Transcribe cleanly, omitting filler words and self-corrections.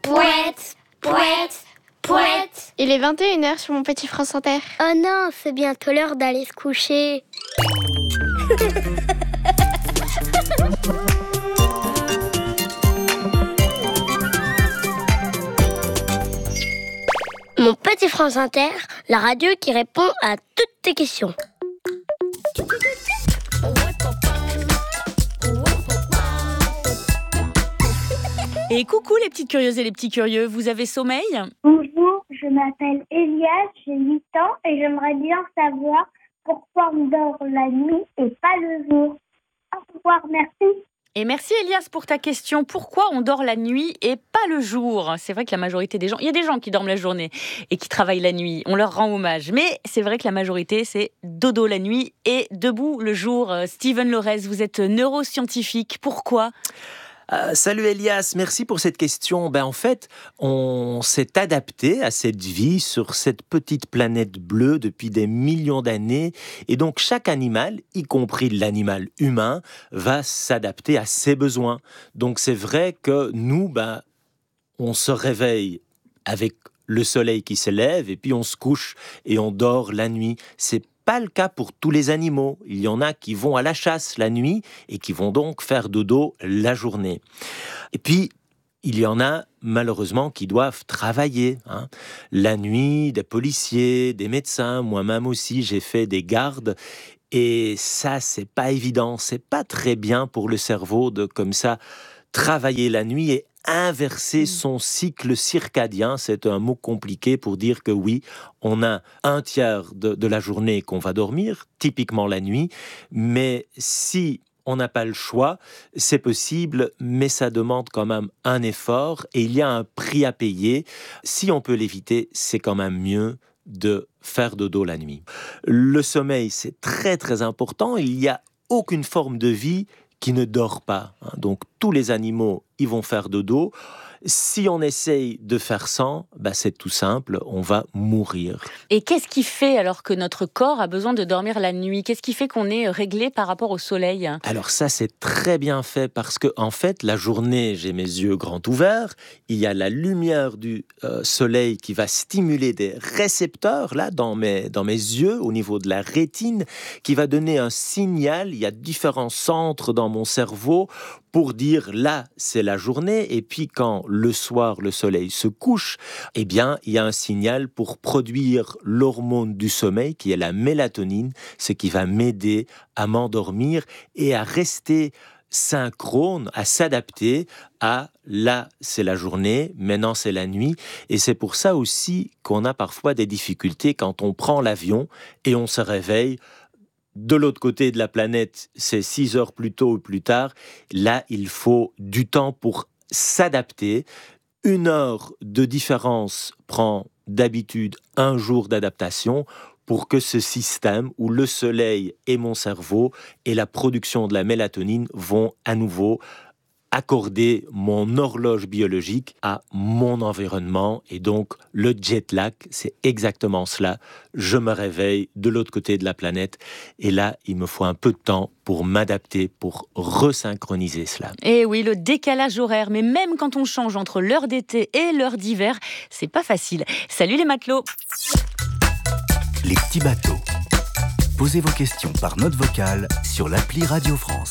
Pouette, pouette, pouette. Il est 21h sur mon petit France Inter. Oh non, c'est bientôt l'heure d'aller se coucher. Mon petit France Inter, la radio qui répond à toutes tes questions. Et coucou les petites curieuses et les petits curieux, vous avez sommeil ? Bonjour, je m'appelle Elias, j'ai 8 ans et j'aimerais bien savoir pourquoi on dort la nuit et pas le jour. Au revoir, merci. Et merci Elias pour ta question. Pourquoi on dort la nuit et pas le jour ? C'est vrai que la majorité des gens... Il y a des gens qui dorment la journée et qui travaillent la nuit. On leur rend hommage. Mais c'est vrai que la majorité, c'est dodo la nuit et debout le jour. Steven Lorez, vous êtes neuroscientifique. Pourquoi ? Salut Elias, merci pour cette question. En fait, on s'est adapté à cette vie sur cette petite planète bleue depuis des millions d'années. Et donc, chaque animal, y compris l'animal humain, va s'adapter à ses besoins. Donc, c'est vrai que nous, on se réveille avec le soleil qui se lève et puis on se couche et on dort la nuit. C'est pas le cas pour tous les animaux. Il y en a qui vont à la chasse la nuit et qui vont donc faire dodo la journée. Et puis, il y en a malheureusement qui doivent travailler. La nuit, des policiers, des médecins, moi-même aussi, j'ai fait des gardes. Et ça, c'est pas évident, c'est pas très bien pour le cerveau de comme ça travailler la nuit et inverser son cycle circadien. C'est un mot compliqué pour dire que oui, on a un tiers de la journée qu'on va dormir, typiquement la nuit, mais si on n'a pas le choix, c'est possible, mais ça demande quand même un effort et il y a un prix à payer. Si on peut l'éviter, c'est quand même mieux de faire dodo la nuit. Le sommeil, c'est très très important. Il n'y a aucune forme de vie qui ne dort pas. Donc tous les animaux, ils vont faire dodo. Si on essaye de faire sans, c'est tout simple, on va mourir. Et qu'est-ce qui fait alors que notre corps a besoin de dormir la nuit ? Qu'est-ce qui fait qu'on est réglé par rapport au soleil ? Alors ça, c'est très bien fait parce que en fait, la journée, j'ai mes yeux grands ouverts. Il y a la lumière du soleil qui va stimuler des récepteurs là dans mes yeux au niveau de la rétine, qui va donner un signal. Il y a différents centres dans mon cerveau pour dire là, c'est la journée. Et puis quand le soir, le soleil se couche, il y a un signal pour produire l'hormone du sommeil qui est la mélatonine, ce qui va m'aider à m'endormir et à rester synchrone, à s'adapter à là, c'est la journée, maintenant c'est la nuit. Et c'est pour ça aussi qu'on a parfois des difficultés quand on prend l'avion et on se réveille de l'autre côté de la planète, c'est 6 heures plus tôt ou plus tard. Là, il faut du temps pour s'adapter. 1 heure de différence prend d'habitude 1 jour d'adaptation pour que ce système où le soleil et mon cerveau et la production de la mélatonine vont à nouveau accorder mon horloge biologique à mon environnement. Et donc, le jet lag, c'est exactement cela. Je me réveille de l'autre côté de la planète. Et là, il me faut un peu de temps pour m'adapter, pour resynchroniser cela. Et oui, le décalage horaire. Mais même quand on change entre l'heure d'été et l'heure d'hiver, c'est pas facile. Salut les matelots. Les petits bateaux. Posez vos questions par note vocale sur l'appli Radio France.